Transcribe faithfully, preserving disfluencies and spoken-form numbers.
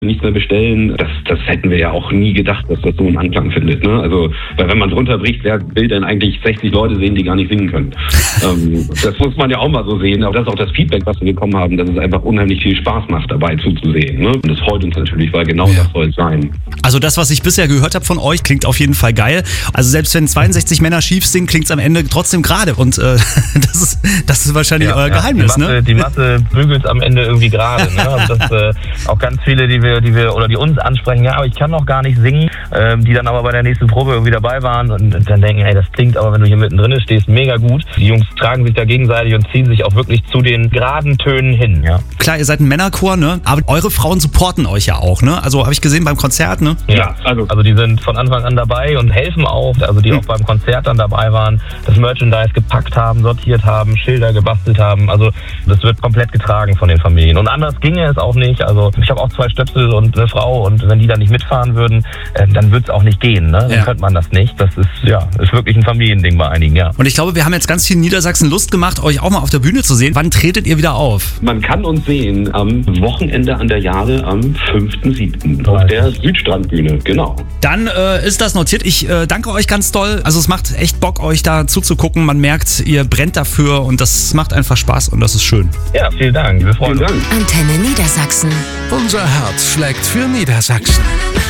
nichts mehr bestellen. Das, das hätten wir ja auch nie gedacht, dass das so einen Anklang findet. Ne? Also, weil wenn man es runterbricht, wer will denn eigentlich sechzig Leute sehen, die gar nicht singen können? ähm, das muss man ja auch mal so sehen. Aber das ist auch das Feedback, was wir bekommen haben, dass es einfach unheimlich viel Spaß macht, dabei zuzusehen. Ne? Und das freut uns natürlich, weil genau ja. das soll es sein. Also das, was ich bisher gehört habe von euch, klingt auf jeden Fall geil. Also selbst wenn zweiundsechzig Männer schief singen, klingt es am Ende trotzdem gerade. Und äh, das, ist, das ist wahrscheinlich ja, euer ja. Geheimnis, die Masse, ne? Die Masse bügelt am Ende irgendwie gerade. Ne? Also das, äh, auch ganz viele, die wir, die wir oder die uns ansprechen, ja, aber ich kann noch gar nicht singen, ähm, die dann aber bei der nächsten Probe irgendwie dabei waren und dann denken, hey, das klingt aber, wenn du hier mittendrin stehst, mega gut. Die Jungs tragen sich da gegenseitig und ziehen sich auch wirklich zu den geraden Tönen hin, ja. Klar, ihr seid ein Männerchor, ne? Aber eure Frauen supporten euch ja auch, ne? Also habe ich gesehen beim Konzert, ne? Ja, also, also die sind von Anfang an dabei und helfen auch, also die hm. auch beim Konzert dann dabei waren, das Merchandise gepackt haben, sortiert haben, Schilder gebastelt haben, also das wird komplett getragen von den Familien. Und anders ginge es auch nicht, also ich habe auch zwei Stöpsel und eine Frau und wenn die da nicht mitfahren würden, äh, dann würde es auch nicht gehen, ne? Dann ja. könnte man das nicht. Das ist, ja, ist wirklich ein Familiending bei einigen, ja. Und ich glaube, wir haben jetzt ganz viel in Niedersachsen Lust gemacht, euch auch mal auf der Bühne zu sehen. Wann tretet ihr wieder auf? Man kann uns sehen am Wochenende an der Jahre am fünften siebten auf der Südstrandbühne, genau. Dann äh, ist das notiert. Ich äh, danke euch ganz doll. Also es macht echt Bock, euch da zuzugucken. Man merkt, ihr brennt dafür und das macht einfach Spaß und das ist schön. Ja, vielen Dank. Wir freuen uns. Antenne Niedersachsen. Unser Herz schlägt für Niedersachsen.